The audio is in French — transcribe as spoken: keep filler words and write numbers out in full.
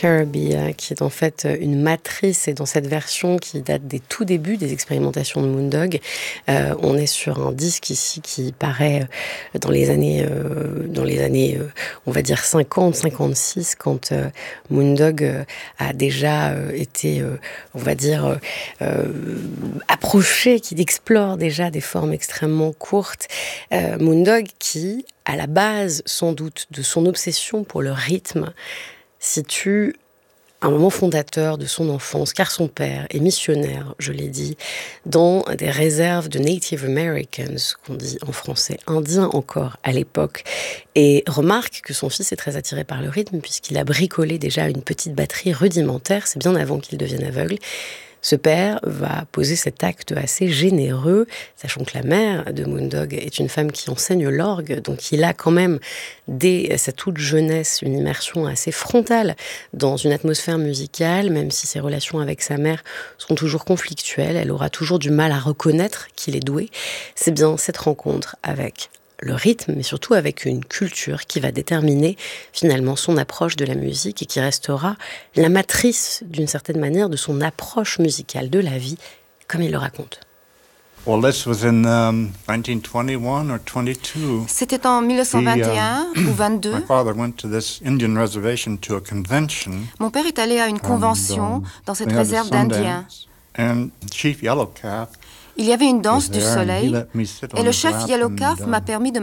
Caribbean, qui est en fait une matrice, et dans cette version qui date des tout débuts des expérimentations de Moondog, euh, on est sur un disque ici qui paraît dans les années, euh, dans les années, euh, on va dire cinquante, cinquante-six, quand euh, Moondog euh, a déjà euh, été, euh, on va dire, euh, approché, qui explore déjà des formes extrêmement courtes. Euh, Moondog qui, à la base, sans doute, de son obsession pour le rythme, situe un moment fondateur de son enfance, car son père est missionnaire, je l'ai dit, dans des réserves de Native Americans, qu'on dit en français indiens encore à l'époque, et remarque que son fils est très attiré par le rythme, puisqu'il a bricolé déjà une petite batterie rudimentaire, c'est bien avant qu'il devienne aveugle. Ce père va poser cet acte assez généreux, sachant que la mère de Moondog est une femme qui enseigne l'orgue, donc il a quand même, dès sa toute jeunesse, une immersion assez frontale dans une atmosphère musicale, même si ses relations avec sa mère sont toujours conflictuelles, elle aura toujours du mal à reconnaître qu'il est doué. C'est bien cette rencontre avec le rythme, mais surtout avec une culture qui va déterminer finalement son approche de la musique et qui restera la matrice, d'une certaine manière, de son approche musicale de la vie, comme il le raconte. Well, this was in um, nineteen twenty-one or twenty-two. C'était en mille neuf cent vingt et un He, uh, ou vingt-deux. My father went to this Indian reservation to a convention. Mon père est allé à une convention and, um, dans cette they had a réserve d'Indiens. Sundance, And Chief Yellowcalf Il y avait une danse was du there, and he soleil let me sit et on le his chef lap Yellowcalf and, uh, m'a permis de